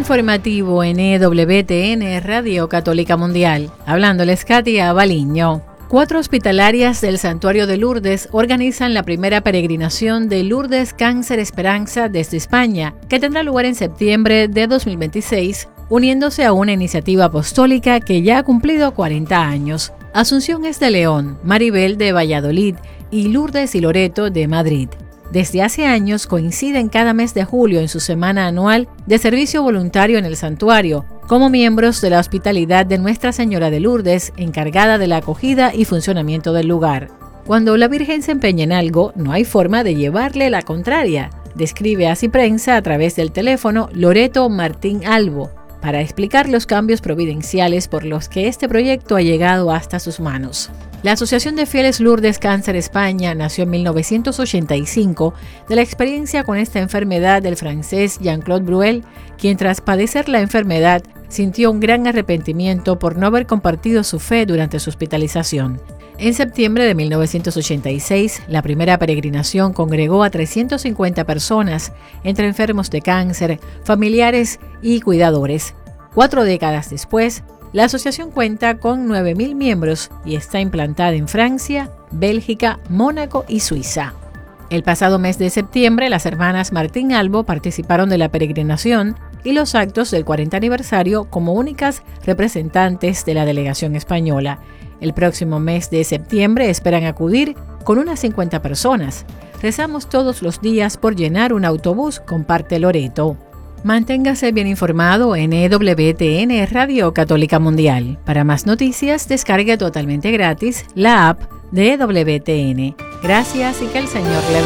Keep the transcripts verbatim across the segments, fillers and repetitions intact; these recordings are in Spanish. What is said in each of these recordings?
informativo en E W T N Radio Católica Mundial. Hablándoles Katia Baliño. Cuatro hospitalarias del Santuario de Lourdes organizan la primera peregrinación de Lourdes Cáncer Esperanza desde España, que tendrá lugar en septiembre de dos mil veintiséis, uniéndose a una iniciativa apostólica que ya ha cumplido cuarenta años. Asunción es de León, Maribel de Valladolid y Lourdes y Loreto de Madrid. Desde hace años coinciden cada mes de julio en su semana anual de servicio voluntario en el santuario, como miembros de la hospitalidad de Nuestra Señora de Lourdes, encargada de la acogida y funcionamiento del lugar. Cuando la Virgen se empeña en algo, no hay forma de llevarle la contraria, describe así prensa a través del teléfono Loreto Martín Albo, para explicar los cambios providenciales por los que este proyecto ha llegado hasta sus manos. La Asociación de Fieles Lourdes Cáncer España nació en mil novecientos ochenta y cinco de la experiencia con esta enfermedad del francés Jean-Claude Bruel, quien tras padecer la enfermedad sintió un gran arrepentimiento por no haber compartido su fe durante su hospitalización. En septiembre de mil novecientos ochenta y seis, la primera peregrinación congregó a trescientas cincuenta personas, entre enfermos de cáncer, familiares y cuidadores. Cuatro décadas después, la asociación cuenta con nueve mil miembros y está implantada en Francia, Bélgica, Mónaco y Suiza. El pasado mes de septiembre, las hermanas Martín Albo participaron de la peregrinación y los actos del cuarenta aniversario como únicas representantes de la delegación española. El próximo mes de septiembre esperan acudir con unas cincuenta personas. Rezamos todos los días por llenar un autobús, comparte Loreto. Manténgase bien informado en E W T N Radio Católica Mundial. Para más noticias, descargue totalmente gratis la app de E W T N. Gracias y que el Señor le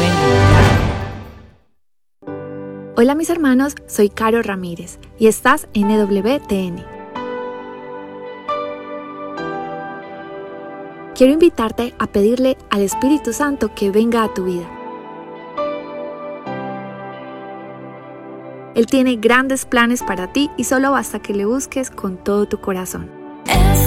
bendiga. Hola mis hermanos, soy Caro Ramírez y estás en E W T N. Quiero invitarte a pedirle al Espíritu Santo que venga a tu vida. Él tiene grandes planes para ti y solo basta que le busques con todo tu corazón.